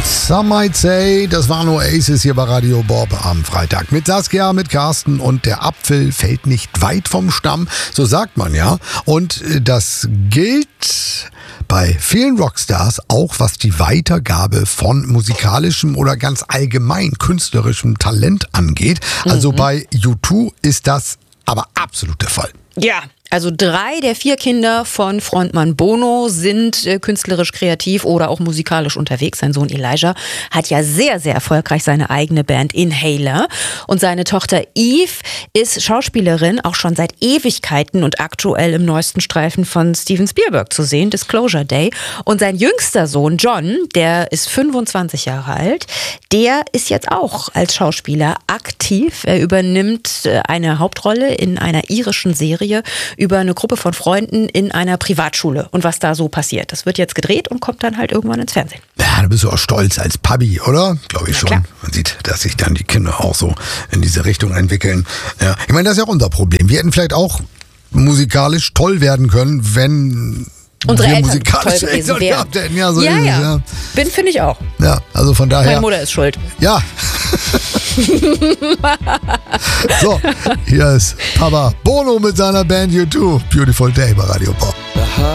Some might say, das waren Oasis hier bei Radio Bob am Freitag. Mit Saskia, mit Carsten und der Apfel fällt nicht weit vom Stamm, so sagt man ja. Und das gilt bei vielen Rockstars auch, was die Weitergabe von musikalischem oder ganz allgemein künstlerischem Talent angeht. Also bei U2 ist das aber absolut der Fall. Ja, also 3 der 4 Kinder von Frontmann Bono sind künstlerisch kreativ oder auch musikalisch unterwegs. Sein Sohn Elijah hat ja sehr, sehr erfolgreich seine eigene Band Inhaler. Und seine Tochter Eve ist Schauspielerin, auch schon seit Ewigkeiten und aktuell im neuesten Streifen von Steven Spielberg zu sehen, Disclosure Day. Und sein jüngster Sohn John, der ist 25 Jahre alt, der ist jetzt auch als Schauspieler aktiv. Er übernimmt eine Hauptrolle in einer irischen Serie über eine Gruppe von Freunden in einer Privatschule und was da so passiert. Das wird jetzt gedreht und kommt dann halt irgendwann ins Fernsehen. Ja, du bist auch stolz als Papi, oder? Glaube ich schon. Klar. Man sieht, dass sich dann die Kinder auch so in diese Richtung entwickeln. Ja. Ich meine, das ist ja auch unser Problem. Wir hätten vielleicht auch musikalisch toll werden können, wenn unsere wir Eltern musikalisch toll gewesen wären. gehabt hätten. Ja, so Ja, ist es, ja. Finde ich auch. Ja, also von daher. Meine Mutter ist schuld. Ja. So, hier ist Papa Bono mit seiner Band U2. Beautiful Day bei Radio Bob.